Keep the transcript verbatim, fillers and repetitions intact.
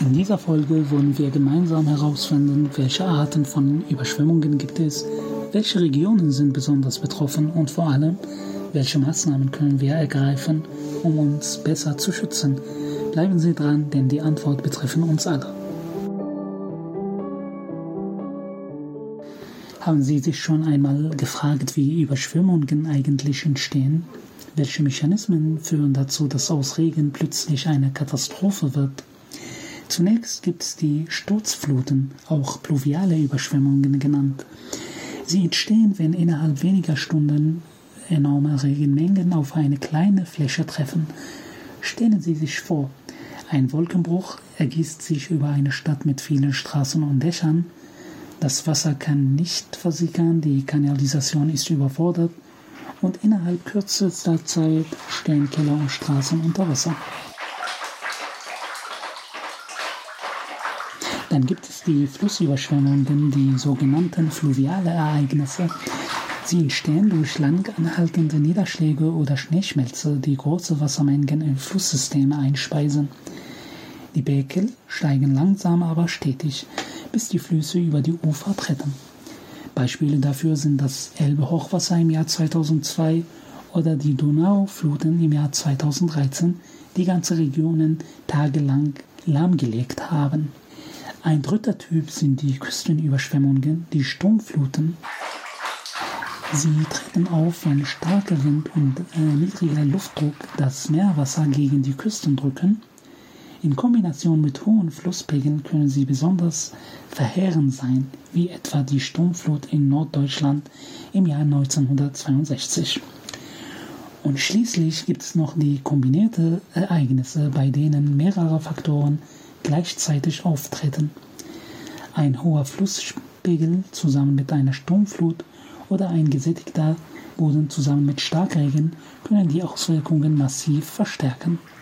In dieser Folge wollen wir gemeinsam herausfinden, welche Arten von Überschwemmungen gibt es, welche Regionen sind besonders betroffen und vor allem, welche Maßnahmen können wir ergreifen, um uns besser zu schützen. Bleiben Sie dran, denn die Antwort betrifft uns alle. Haben Sie sich schon einmal gefragt, wie Überschwemmungen eigentlich entstehen? Welche Mechanismen führen dazu, dass aus Regen plötzlich eine Katastrophe wird? Zunächst gibt es die Sturzfluten, auch pluviale Überschwemmungen genannt. Sie entstehen, wenn innerhalb weniger Stunden enorme Regenmengen auf eine kleine Fläche treffen. Stellen Sie sich vor, ein Wolkenbruch ergießt sich über eine Stadt mit vielen Straßen und Dächern. Das Wasser kann nicht versickern, die Kanalisation ist überfordert und innerhalb kürzester Zeit stehen Keller und Straßen unter Wasser. Dann gibt es die Flussüberschwemmungen, die sogenannten fluviale Ereignisse. Sie entstehen durch lang anhaltende Niederschläge oder Schneeschmelze, die große Wassermengen in Flusssysteme einspeisen. Die Bäche steigen langsam, aber stetig, bis die Flüsse über die Ufer treten. Beispiele dafür sind das Elbe-Hochwasser im Jahr zweitausendzwei oder die Donaufluten im Jahr zweitausenddreizehn, die ganze Regionen tagelang lahmgelegt haben. Ein dritter Typ sind die Küstenüberschwemmungen, die Sturmfluten. Sie treten auf, wenn starker Wind und äh, niedriger Luftdruck das Meerwasser gegen die Küsten drücken. In Kombination mit hohen Flusspegeln können sie besonders verheerend sein, wie etwa die Sturmflut in Norddeutschland im Jahr neunzehnhundertzweiundsechzig. Und schließlich gibt es noch die kombinierte Ereignisse, bei denen mehrere Faktoren gleichzeitig auftreten. Ein hoher Flusspegel zusammen mit einer Sturmflut oder ein gesättigter Boden zusammen mit Starkregen können die Auswirkungen massiv verstärken.